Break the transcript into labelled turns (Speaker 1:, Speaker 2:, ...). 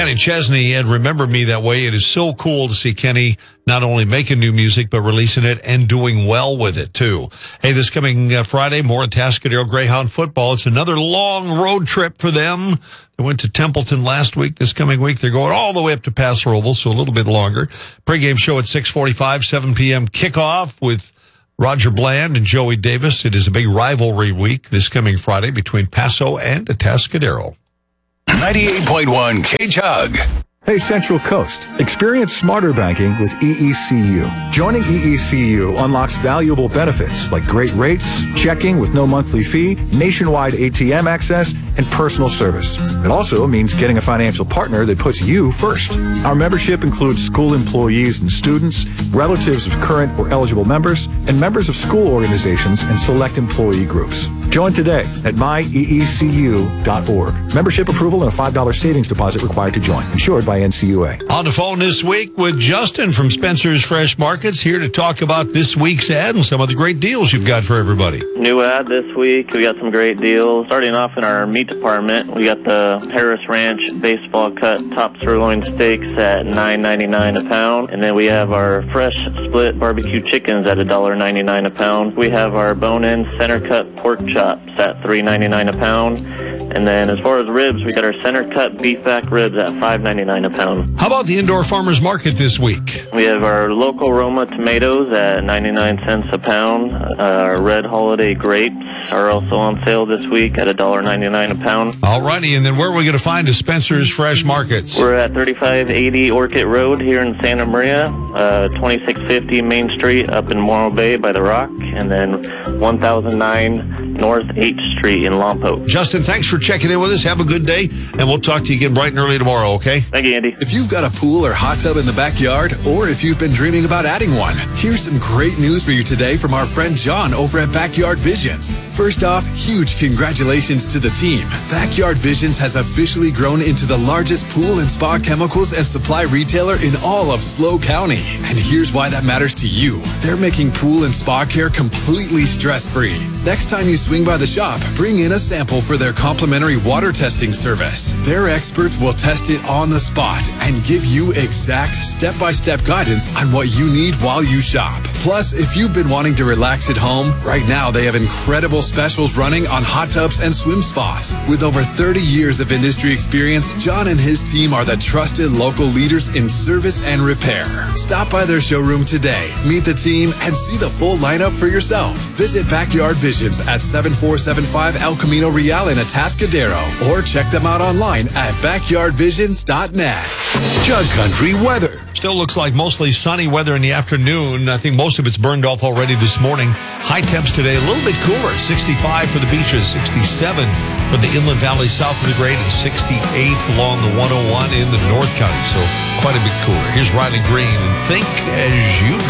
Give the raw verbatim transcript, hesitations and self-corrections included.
Speaker 1: Kenny Chesney and Remember Me That Way. It is so cool to see Kenny not only making new music, but releasing it and doing well with it, too. Hey, this coming uh, Friday, more Atascadero Greyhound football. It's another long road trip for them. They went to Templeton last week. This coming week, they're going all the way up to Paso Robles, so a little bit longer. Pre-game show at six forty-five, seven p.m. kickoff with Roger Bland and Joey Davis. It is a big rivalry week this coming Friday between Paso and Atascadero.
Speaker 2: ninety-eight point one K-Chug.
Speaker 3: Hey, Central Coast. Experience smarter banking with E E C U. Joining E E C U unlocks valuable benefits like great rates, checking with no monthly fee, nationwide A T M access, and personal service. It also means getting a financial partner that puts you first. Our membership includes school employees and students, relatives of current or eligible members, and members of school organizations and select employee groups. Join today at my E E C U dot org. Membership approval and a five dollars savings deposit required to join. Insured by N C U A.
Speaker 1: On the phone this week with Justin from Spencer's Fresh Markets, here to talk about this week's ad and some of the great deals you've got for everybody.
Speaker 4: New ad this week. We got some great deals. Starting off in our meat department, we got the Harris Ranch baseball cut top sirloin steaks at nine ninety-nine a pound. And then we have our fresh split barbecue chickens at one dollar ninety-nine a pound. We have our bone-in center cut pork chops at three ninety-nine a pound. And then as far as ribs, we got our center cut beef back ribs at five ninety-nine a pound.
Speaker 1: How about the Indoor Farmers Market this week?
Speaker 4: We have our local Roma tomatoes at ninety-nine cents a pound. Uh, our red holiday grapes are also on sale this week at one dollar ninety-nine a pound.
Speaker 1: All righty, and then where are we going to find the Spencer's Fresh Markets?
Speaker 4: We're at thirty-five eighty Orchid Road here in Santa Maria, uh, twenty-six fifty Main Street up in Morro Bay by the Rock, and then one thousand nine North eighth Street in Lompoc.
Speaker 1: Justin, thanks for checking in with us. Have a good day, and we'll talk to you again bright and early tomorrow, okay?
Speaker 4: Thank you, Andy.
Speaker 2: If you've got a pool or hot tub in the backyard, or if you've been dreaming about adding one, here's some great news for you today from our friend John over at Backyard Visions. First off, huge congratulations to the team. Backyard Visions has officially grown into the largest pool and spa chemicals and supply retailer in all of SLO County. And here's why that matters to you. They're making pool and spa care completely stress-free. Next time you swing by the shop, bring in a sample for their complimentary water testing service. Their experts will test it on the spot and give you exact step-by-step guidance on what you need while you shop. Plus, if you've been wanting to relax at home, right now they have incredible specials running on hot tubs and swim spas. With over thirty years of industry experience, John and his team are the trusted local leaders in service and repair. Stop by their showroom today, meet the team, and see the full lineup for yourself. Visit Backyard Visions at seven four seven five El Camino Real in Atascadero, or check them out online at backyard visions dot net.
Speaker 1: Jug Country weather. Still looks like mostly sunny weather in the afternoon. I think most of it's burned off already this morning. High temps today, a little bit cooler. sixty-five for the beaches, sixty-seven for the Inland Valley south of the grade, and sixty-eight along the one oh one in the North County. So quite a bit cooler. Here's Riley Green, and Think As You